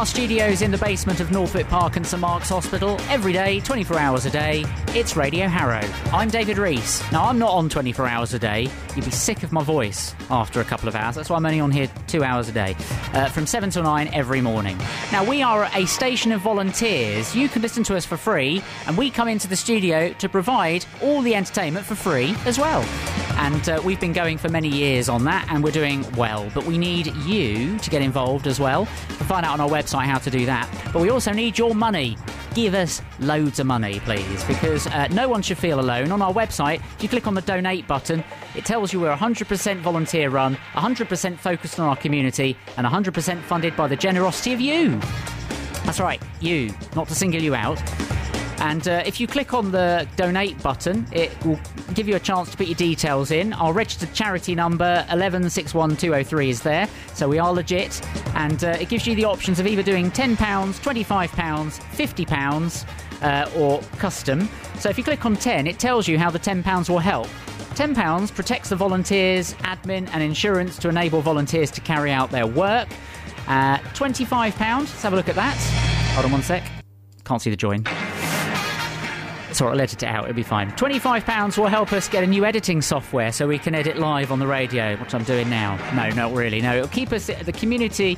our studios in the basement of Northwick Park and St Mark's Hospital, every day, 24 hours a day, it's Radio Harrow. I'm David Rees. Now, I'm not on 24 hours a day. You'd be sick of my voice after a couple of hours. That's why I'm only on here 2 hours a day, from 7 till 9 every morning. Now, we are a station of volunteers. You can listen to us for free, and we come into the studio to provide all the entertainment for free as well. And we've been going for many years on that, and we're doing well. But we need you to get involved as well. You can find out on our website how to do that. But we also need your money. Give us loads of money, please, because no one should feel alone. On our website, if you click on the donate button, it tells you we're 100% volunteer run, 100% focused on our community, and 100% funded by the generosity of you. That's right, you, not to single you out. And if you click on the donate button, it will give you a chance to put your details in. Our registered charity number, 1161203, is there. So we are legit. And it gives you the options of either doing £10, £25, £50 or custom. So if you click on 10, it tells you how the £10 will help. £10 protects the volunteers, admin and insurance to enable volunteers to carry out their work. £25, let's have a look at that. Hold on one sec. Can't see the join. Sorry, I'll edit it out, it'll be fine. £25 will help us get a new editing software so we can edit live on the radio, which I'm doing now. No, not really. No, it'll keep us in the community,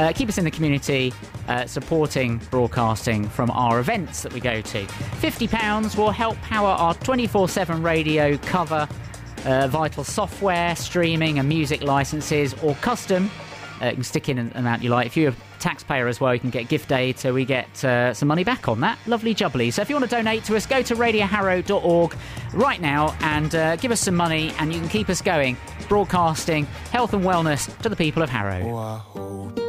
supporting broadcasting from our events that we go to. £50 will help power our 24/7 radio cover, vital software, streaming and music licenses, or custom. You can stick in an amount you like. If you're a taxpayer as well, you can get gift aid, so we get some money back on that. Lovely jubbly. So if you want to donate to us, go to radioharrow.org right now and give us some money, and you can keep us going, broadcasting health and wellness to the people of Harrow.